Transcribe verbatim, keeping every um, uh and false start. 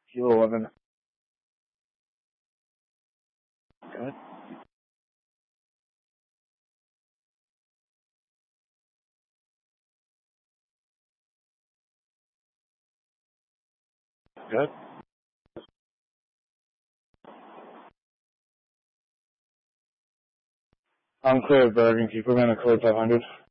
Kilo eleven. Good. Good. I'm clear of Bergen. Keep moving a code five hundred.